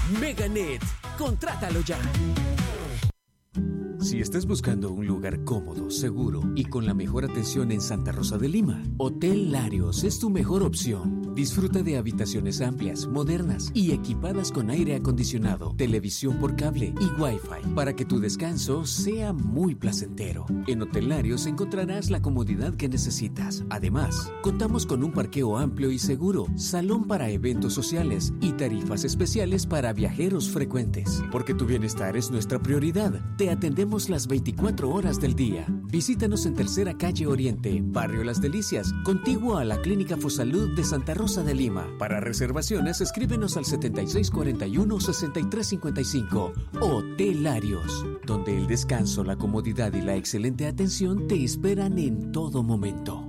Meganet, contrátalo ya. Si estás buscando un lugar cómodo, seguro y con la mejor atención en Santa Rosa de Lima, Hotel Larios es tu mejor opción. Disfruta de habitaciones amplias, modernas y equipadas con aire acondicionado, televisión por cable y Wi-Fi para que tu descanso sea muy placentero. En Hotel Larios encontrarás la comodidad que necesitas. Además, contamos con un parqueo amplio y seguro, salón para eventos sociales y tarifas especiales para viajeros frecuentes. Porque tu bienestar es nuestra prioridad. Te atendemos las 24 horas del día. Visítanos en Tercera Calle Oriente, Barrio Las Delicias, contiguo a la Clínica Fosalud de Santa Rosa de Lima. Para reservaciones, escríbenos al 7641-6355. Hotel Larios, donde el descanso, la comodidad y la excelente atención te esperan en todo momento.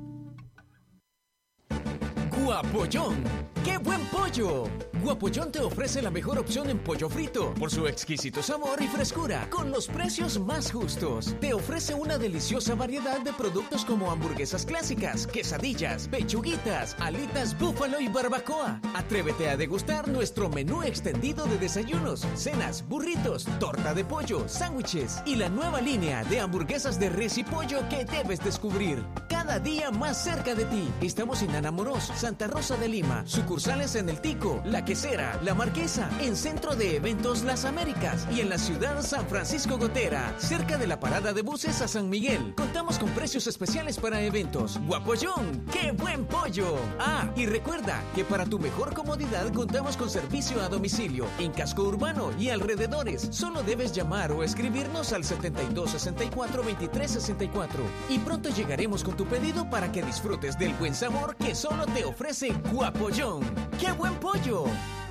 Guapollón, ¡qué buen pollo! Guapollón te ofrece la mejor opción en pollo frito por su exquisito sabor y frescura, con los precios más justos. Te ofrece una deliciosa variedad de productos como hamburguesas clásicas, quesadillas, pechuguitas, alitas búfalo y barbacoa. Atrévete a degustar nuestro menú extendido de desayunos, cenas, burritos, torta de pollo, sándwiches y la nueva línea de hamburguesas de res y pollo que debes descubrir. Cada día más cerca de ti. Estamos en Ana Moros, Santa Rosa de Lima, sucursales en El Tico, La Quesera, La Marquesa, en Centro de Eventos Las Américas y en la ciudad San Francisco Gotera, cerca de la parada de buses a San Miguel. Contamos con precios especiales para eventos. Guapollón, ¡qué buen pollo! Ah, y recuerda que para tu mejor comodidad contamos con servicio a domicilio en Casco Urbano y alrededores. Solo debes llamar o escribirnos al 7264-2364 y pronto llegaremos con tu pedido para que disfrutes del buen sabor que solo te ofrece Guapollón. ¡Qué buen pollo!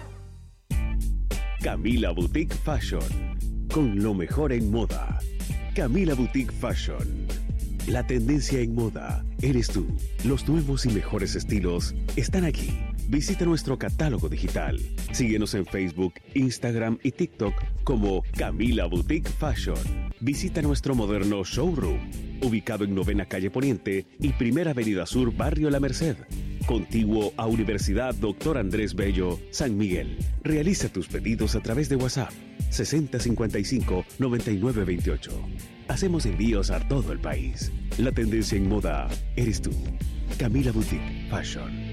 Camila Boutique Fashion, con lo mejor en moda. Camila Boutique Fashion. La tendencia en moda eres tú. Los nuevos y mejores estilos están aquí. Visita nuestro catálogo digital. Síguenos en Facebook, Instagram y TikTok como Camila Boutique Fashion. Visita nuestro moderno showroom, ubicado en 9ª Calle Poniente y 1ª Avenida Sur, Barrio La Merced, contiguo a Universidad Dr. Andrés Bello, San Miguel. Realiza tus pedidos a través de WhatsApp 6055-9928. Hacemos envíos a todo el país. La tendencia en moda eres tú. Camila Boutique Fashion.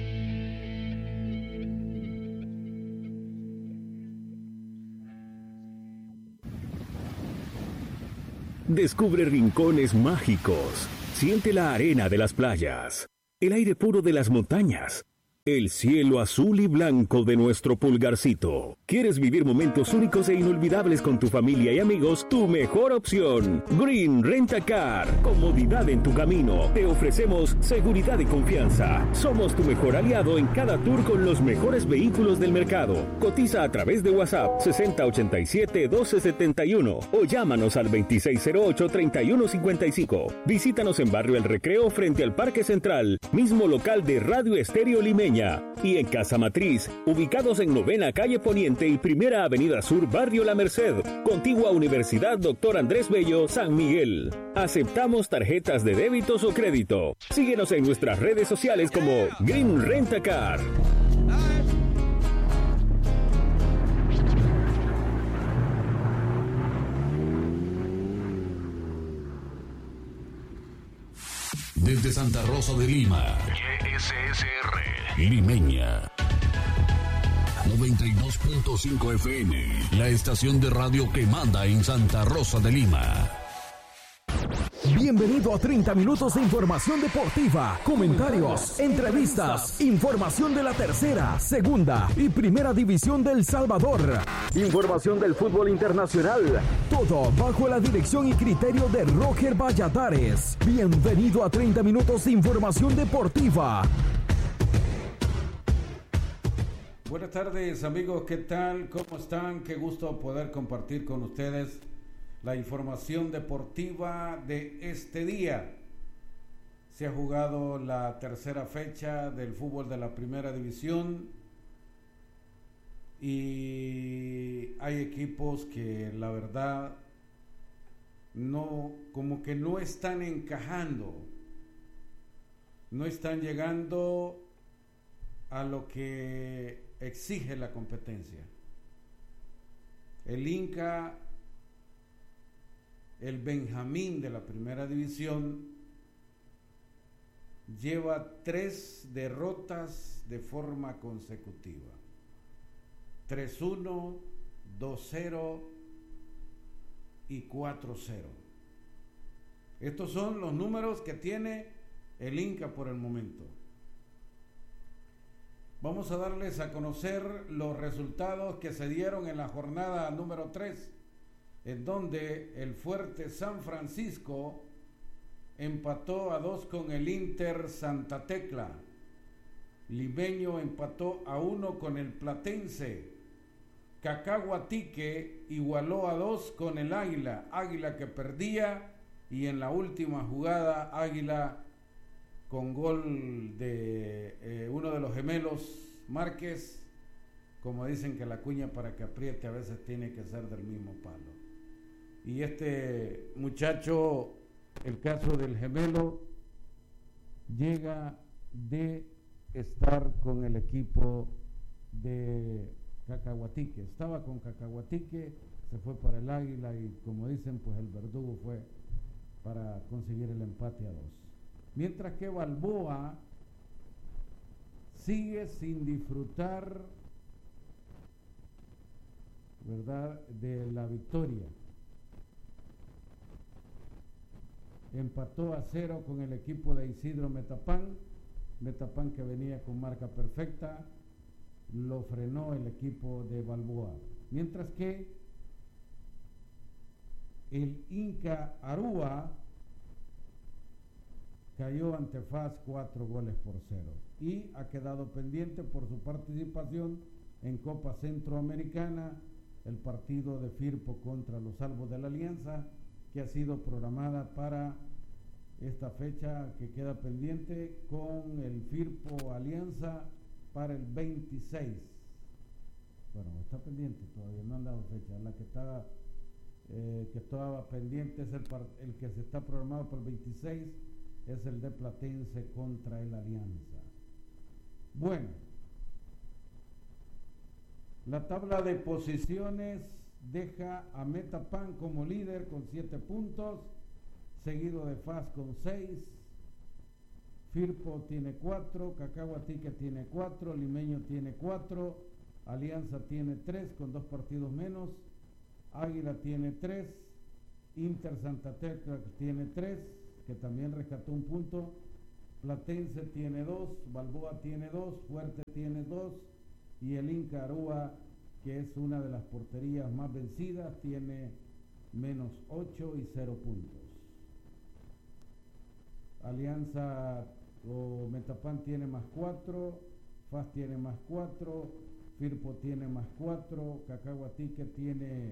Descubre rincones mágicos. Siente la arena de las playas, el aire puro de las montañas, el cielo azul y blanco de nuestro Pulgarcito. ¿Quieres vivir momentos únicos e inolvidables con tu familia y amigos? Tu mejor opción, Green Rent a Car. Comodidad en tu camino. Te ofrecemos seguridad y confianza. Somos tu mejor aliado en cada tour con los mejores vehículos del mercado. Cotiza a través de WhatsApp 6087-1271 o llámanos al 2608-3155. Visítanos en Barrio El Recreo frente al Parque Central, mismo local de Radio Estéreo Limeña. Y en Casa Matriz, ubicados en 9ª Calle Poniente y 1ª Avenida Sur, Barrio La Merced, contigua Universidad Dr. Andrés Bello, San Miguel. Aceptamos tarjetas de débitos o crédito. Síguenos en nuestras redes sociales como Green Rent a Car. Desde Santa Rosa de Lima, GSSR, Limeña, 92.5 FM, la estación de radio que manda en Santa Rosa de Lima. Bienvenido a 30 minutos de información deportiva, comentarios, entrevistas, información de la tercera, segunda y primera división del Salvador, información del fútbol internacional, todo bajo la dirección y criterio de Roger Valladares. Bienvenido a 30 minutos de información deportiva. Buenas tardes amigos, ¿qué tal? ¿Cómo están? Qué gusto poder compartir con ustedes la información deportiva de este día. Se ha jugado la tercera fecha del fútbol de la primera división y hay equipos que la verdad no, como que no están encajando, no están llegando a lo que exige la competencia. el Inca, el Benjamín de la primera división, lleva 3 derrotas de forma consecutiva. 3-1, 2-0 y 4-0. Estos son los números que tiene el Inca por el momento. Vamos a darles a conocer los resultados que se dieron en la jornada número 3, en donde el fuerte San Francisco empató a 2 con el Inter Santa Tecla. Limeño empató a 1 con el Platense. Cacahuatique igualó a 2 con el Águila. Águila que perdía, y en la última jugada Águila, con gol de uno de los gemelos Márquez, como dicen que la cuña para que apriete a veces tiene que ser del mismo palo. Y este muchacho, el caso del gemelo, llega de estar con el equipo de Cacahuatique. Estaba con Cacahuatique, se fue para el Águila y, como dicen, pues el verdugo fue para conseguir el empate a 2. Mientras que Balboa sigue sin disfrutar, ¿verdad?, de la victoria. Empató a 0 con el equipo de Isidro Metapán. Metapán, que venía con marca perfecta, lo frenó el equipo de Balboa. Mientras que el Inca Aruba cayó ante FAS 4-0 y ha quedado pendiente por su participación en Copa Centroamericana el partido de Firpo contra los Salvos de la Alianza, que ha sido programada para esta fecha, que queda pendiente con el Firpo Alianza para el 26. Bueno, está pendiente todavía, no han dado fecha. La que estaba pendiente es el que se está programado para el 26, es el de Platense contra el Alianza. Bueno, la tabla de posiciones deja a Metapan como líder con 7 puntos, seguido de FAS con 6, Firpo tiene 4, Cacahuatique tiene 4, Limeño tiene 4, Alianza tiene 3 con 2 partidos menos, Águila tiene 3, Inter Santa Tecla tiene 3, que también rescató un punto, Platense tiene 2, Balboa tiene 2, Fuerte tiene 2, y el Inca Aruba, que es una de las porterías más vencidas, tiene menos 8 y 0 puntos. Alianza o Metapan tiene más 4, FAS tiene más 4, Firpo tiene más 4, Cacahuatique tiene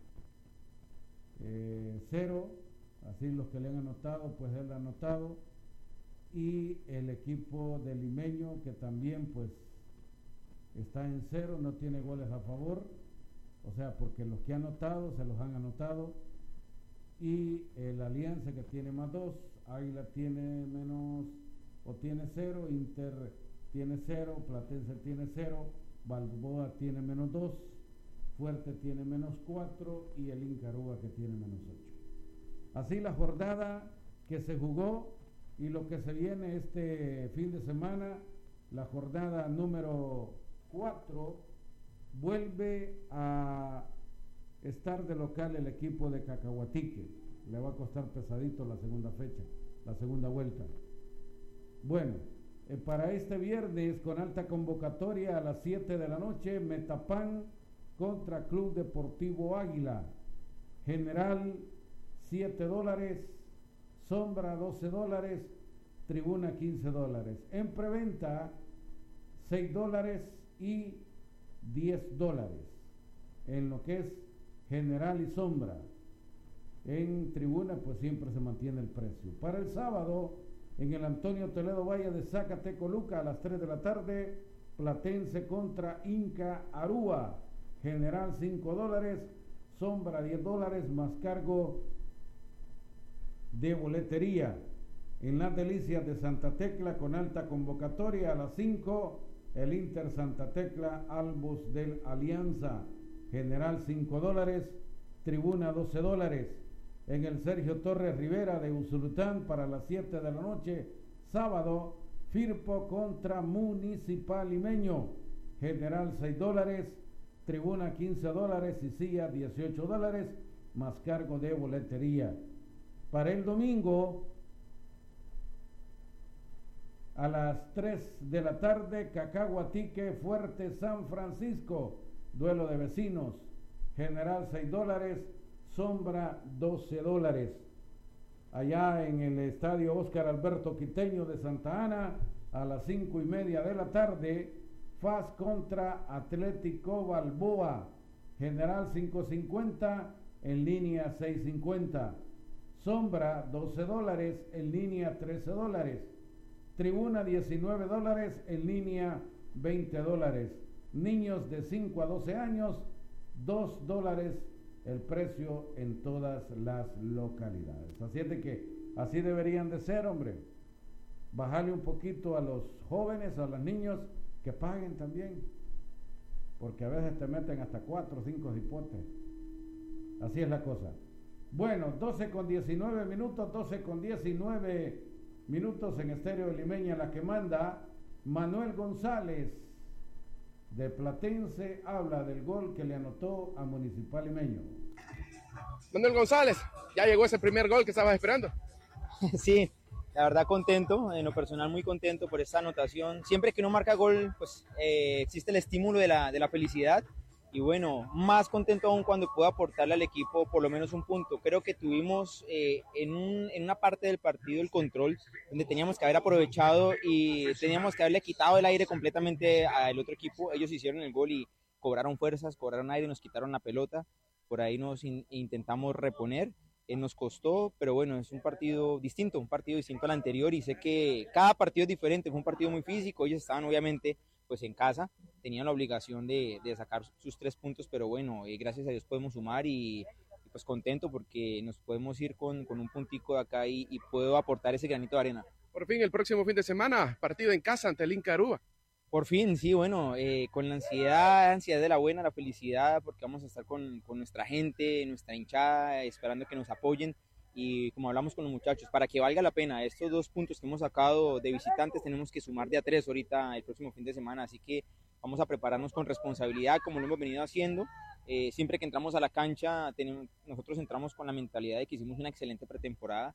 0, así los que le han anotado, pues él ha anotado, y el equipo de Limeño, que también pues está en 0, no tiene goles a favor, o sea, porque los que ha anotado se los han anotado, y el Alianza, que tiene más 2, Águila tiene menos, o tiene 0, Inter tiene 0, Platense tiene 0, Balboa tiene menos 2, Fuerte tiene menos 4 y el Inca Aruba, que tiene menos 8. Así la jornada que se jugó y lo que se viene este fin de semana, la jornada número 4, vuelve a estar de local el equipo de Cacahuatique. Le va a costar pesadito la segunda fecha, la segunda vuelta. Bueno, para este viernes, con alta convocatoria a las 7 de la noche, Metapan contra Club Deportivo Águila. General $7, Sombra $12, Tribuna $15. En preventa $6 y $10 en lo que es General y Sombra. En Tribuna pues siempre se mantiene el precio. Para el sábado, en el Antonio Toledo Valle de Zacatecoluca, a las 3 de la tarde, Platense contra Inca Aruba. General $5, Sombra $10 más cargo de boletería. En las Delicias de Santa Tecla, con alta convocatoria, a las 5, el Inter Santa Tecla Albos del Alianza. general $5, tribuna $12. En el Sergio Torres Rivera de Usulután para las 7 de la noche, sábado, Firpo contra Municipal Limeño, general $6, tribuna $15 y silla $18, más cargo de boletería. Para el domingo, a las 3 de la tarde, Cacahuatique Fuerte San Francisco, duelo de vecinos, general $6, sombra $12. Allá en el estadio Óscar Alberto Quiteño de Santa Ana, a las 5:30 de la tarde, FAS contra Atlético Balboa, general $5.50, en línea $6.50, sombra $12, en línea $13, tribuna $19, en línea $20, niños de 5 a 12 años $2 el precio en todas las localidades. Así es de que así deberían de ser, hombre. Bajarle un poquito a los jóvenes, a los niños, que paguen también, porque a veces te meten hasta 4 o 5 hipotes. Así es la cosa. Bueno, 12:19 minutos, 12:19 minutos en Estéreo Limeña, la que manda. Manuel González de Platense habla del gol que le anotó a Municipal Limeño. Manuel González, ya llegó ese primer gol que estabas esperando. Sí, la verdad contento, en lo personal muy contento por esta anotación. Siempre que uno marca gol, pues existe el estímulo de la felicidad. Y bueno, más contento aún cuando puedo aportarle al equipo por lo menos un punto. Creo que tuvimos en una parte del partido el control, donde teníamos que haber aprovechado y teníamos que haberle quitado el aire completamente al otro equipo. Ellos hicieron el gol y cobraron fuerzas, cobraron aire, nos quitaron la pelota. Por ahí nos intentamos reponer. Nos costó, pero bueno, es un partido distinto al anterior, y sé que cada partido es diferente. Fue un partido muy físico, ellos estaban obviamente pues en casa, tenían la obligación de sacar sus 3 puntos, pero bueno, gracias a Dios podemos sumar y pues contento porque nos podemos ir con un puntico de acá y puedo aportar ese granito de arena. Por fin, el próximo fin de semana, partido en casa ante el Inca Aruba. Por fin, sí, bueno, con la ansiedad de la buena, la felicidad, porque vamos a estar con nuestra gente, nuestra hinchada, esperando que nos apoyen. Y como hablamos con los muchachos, para que valga la pena, estos 2 puntos que hemos sacado de visitantes tenemos que sumar de a 3 ahorita el próximo fin de semana, así que vamos a prepararnos con responsabilidad como lo hemos venido haciendo. Siempre que entramos a la cancha, nosotros entramos con la mentalidad de que hicimos una excelente pretemporada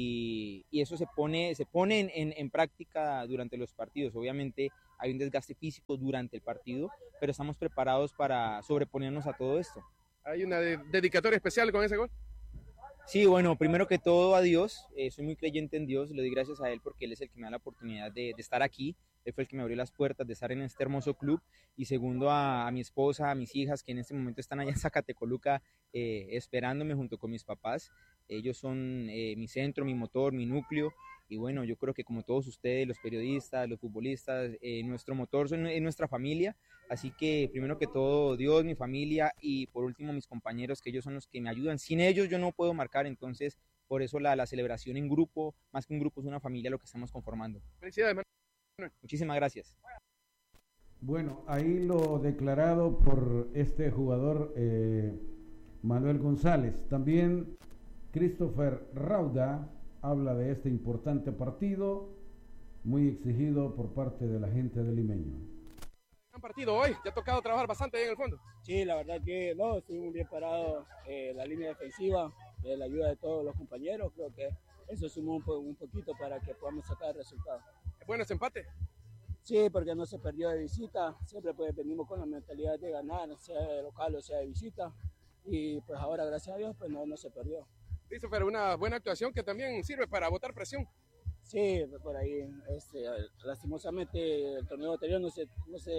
y eso se pone en práctica durante los partidos. Obviamente hay un desgaste físico durante el partido, pero estamos preparados para sobreponernos a todo esto. ¿Hay una dedicatoria especial con ese gol? Sí, bueno, primero que todo a Dios, soy muy creyente en Dios, le doy gracias a Él porque Él es el que me da la oportunidad de estar aquí, Él fue el que me abrió las puertas de estar en este hermoso club, y segundo a mi esposa, a mis hijas que en este momento están allá en Zacatecoluca esperándome junto con mis papás. Ellos son mi centro, mi motor, mi núcleo, y bueno, yo creo que como todos ustedes, los periodistas, los futbolistas, nuestro motor es nuestra familia. Así que primero que todo Dios, mi familia, y por último mis compañeros, que ellos son los que me ayudan. Sin ellos yo no puedo marcar, entonces por eso la celebración en grupo, más que un grupo, es una familia lo que estamos conformando. Felicidades, Manuel. Muchísimas gracias. Bueno, ahí lo declarado por este jugador Manuel González. También Christopher Rauda habla de este importante partido, muy exigido por parte de la gente de Limeño. Gran partido hoy, te ha tocado trabajar bastante ahí en el fondo. Sí, la verdad que no, estuvimos bien parados, la línea defensiva, la ayuda de todos los compañeros, creo que eso sumó un poquito para que podamos sacar el resultado. ¿Es bueno ese empate? Sí, porque no se perdió de visita, siempre pues venimos con la mentalidad de ganar, sea de local o sea de visita, y pues ahora gracias a Dios pues no se perdió. Christopher, una buena actuación que también sirve para botar presión. Sí, por ahí, lastimosamente el torneo anterior no se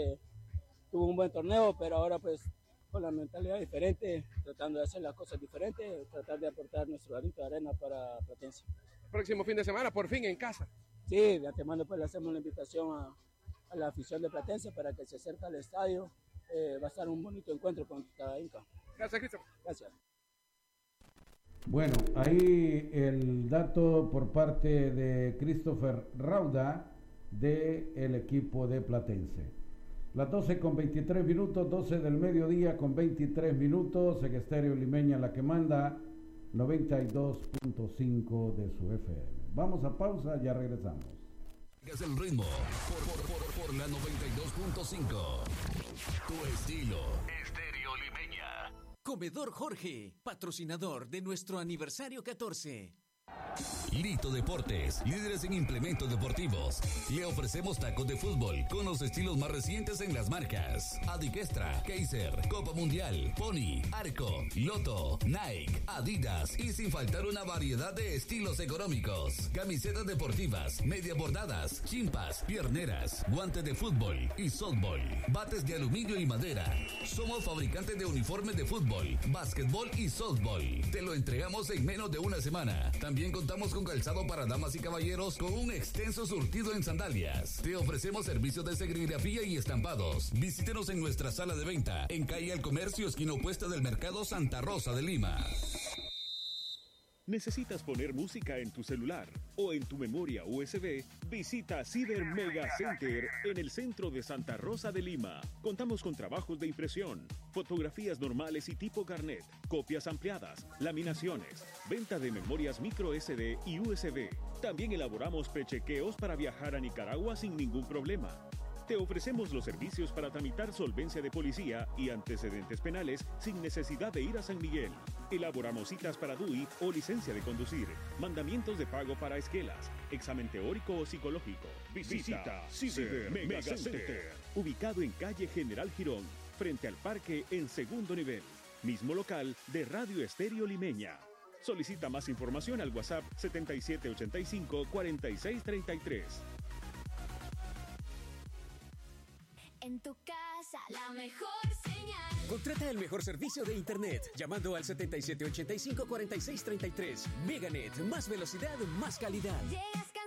tuvo un buen torneo, pero ahora pues con la mentalidad diferente, tratando de hacer las cosas diferentes, tratar de aportar nuestro granito de arena para Platense. Próximo fin de semana, por fin en casa. Sí, de antemano pues le hacemos la invitación a la afición de Platense para que se acerque al estadio. Va a estar un bonito encuentro contra Inca. Gracias, Christopher. Gracias. Bueno, ahí el dato por parte de Christopher Rauda del equipo de Platense. Las 12 con 23 minutos, 12 del mediodía con 23 minutos, en Estéreo Limeña, la que manda 92.5 de su FM. Vamos a pausa, ya regresamos. Es el ritmo por la 92.5. Tu estilo, Estéreo Limeña. Comedor Jorge, patrocinador de nuestro aniversario 14. Lito Deportes, líderes en implementos deportivos. Le ofrecemos tacos de fútbol con los estilos más recientes en las marcas Adiquestra, Kaiser, Copa Mundial, Pony, Arco, Loto, Nike, Adidas y sin faltar una variedad de estilos económicos. Camisetas deportivas, media bordadas, chimpas, pierneras, guantes de fútbol y softball, bates de aluminio y madera. Somos fabricantes de uniformes de fútbol, básquetbol y softball. Te lo entregamos en menos de una semana. También contamos con calzado para damas y caballeros con un extenso surtido en sandalias. Te ofrecemos servicios de serigrafía y estampados. Visítenos en nuestra sala de venta en calle El Comercio, esquina opuesta del Mercado Santa Rosa de Lima. ¿Necesitas poner música en tu celular o en tu memoria USB? Visita Ciber Mega Center en el centro de Santa Rosa de Lima. Contamos con trabajos de impresión, fotografías normales y tipo carnet, copias ampliadas, laminaciones, venta de memorias micro SD y USB. También elaboramos prechequeos para viajar a Nicaragua sin ningún problema. Te ofrecemos los servicios para tramitar solvencia de policía y antecedentes penales sin necesidad de ir a San Miguel. Elaboramos citas para DUI o licencia de conducir, mandamientos de pago para esquelas, examen teórico o psicológico. Visita Ciber Mega Center, ubicado en calle General Girón, frente al parque en segundo nivel. Mismo local de Radio Estéreo Limeña. Solicita más información al WhatsApp 7785-4633. En tu casa, la mejor señal. Contrata el mejor servicio de Internet llamando al 7785-4633. Meganet, más velocidad, más calidad. Llegas